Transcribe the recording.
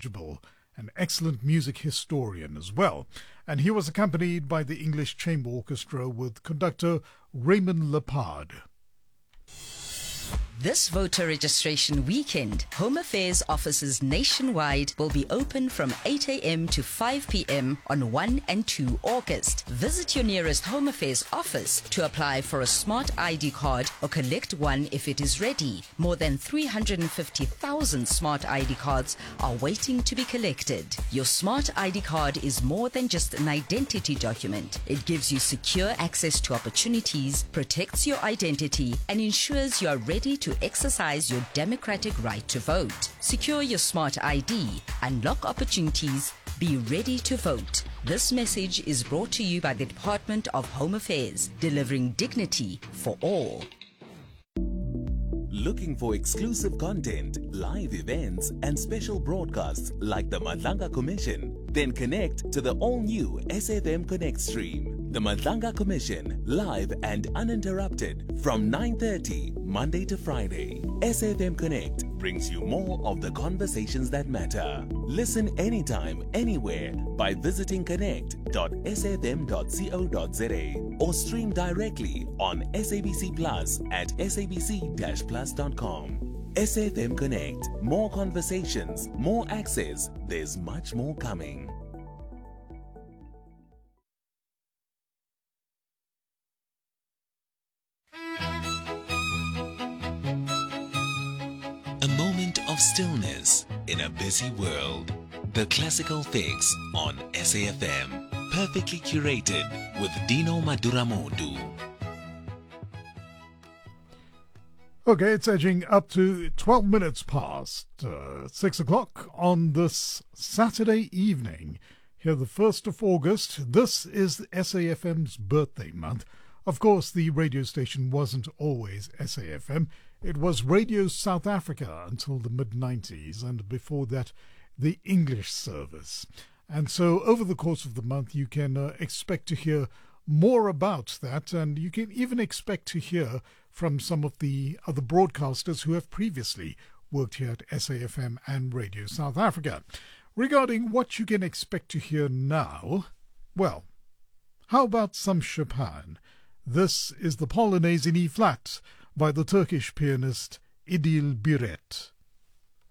knowledgeable and excellent music historian as well. And he was accompanied by the English Chamber Orchestra with conductor Raymond Lepard. This voter registration weekend, Home Affairs offices nationwide will be open from 8 a.m. to 5 p.m. on 1 and 2 August. Visit your nearest Home Affairs office to apply for a smart ID card or collect one if it is ready. More than 350,000 smart ID cards are waiting to be collected. Your smart ID card is more than just an identity document. It gives you secure access to opportunities, protects your identity, and ensures you are ready to exercise your democratic right to vote. Secure your smart ID, unlock opportunities, be ready to vote. This message is brought to you by the Department of Home Affairs, delivering dignity for all. Looking for exclusive content, live events, and special broadcasts like the Madlanga Commission? Then connect to the all-new SAFM Connect stream. The Madlanga Commission, live and uninterrupted from 9:30 Monday to Friday. SAFM Connect brings you more of the conversations that matter. Listen anytime, anywhere by visiting connect.safm.co.za or stream directly on SABC Plus at sabc-plus.com. SAFM Connect. More conversations, more access. There's much more coming. A moment of stillness in a busy world. The Classical Fix on SAFM. Perfectly curated with Dino Maduramodu. Okay, it's edging up to 12 minutes past 6 o'clock on this Saturday evening. Here, the 1st of August. This is SAFM's birthday month. Of course, the radio station wasn't always SAFM. It was Radio South Africa until the mid-90s, and before that, the English service. And so over the course of the month, you can expect to hear more about that, and you can even expect to hear from some of the other broadcasters who have previously worked here at SAFM and Radio South Africa. Regarding what you can expect to hear now, well, how about some Chopin? This is the Polonaise in E-flat by the Turkish pianist Idil Biret.